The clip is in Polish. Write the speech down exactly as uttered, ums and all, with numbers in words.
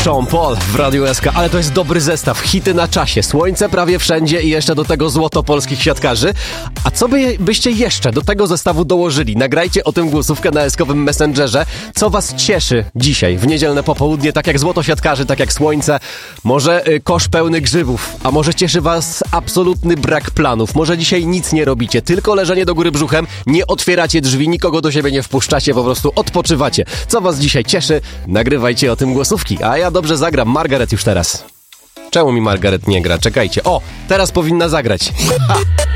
Sean Paul w Radiu S K, ale to jest dobry zestaw. Hity na czasie, słońce prawie wszędzie i jeszcze do tego złoto polskich siatkarzy. A co by, byście jeszcze do tego zestawu dołożyli? Nagrajcie o tym głosówkę na eskowym Messengerze. Co was cieszy dzisiaj, w niedzielne popołudnie, tak jak złoto siatkarzy, tak jak słońce? Może y, kosz pełny grzybów, a może cieszy was absolutny brak planów? Może dzisiaj nic nie robicie, tylko leżenie do góry brzuchem, nie otwieracie drzwi, nikogo do siebie nie wpuszczacie, po prostu odpoczywacie. Co was dzisiaj cieszy? Nagrywajcie o tym głosówki, a ja dobrze zagram. Margaret już teraz. Czemu mi Margaret nie gra? Czekajcie. O, teraz powinna zagrać. Ha!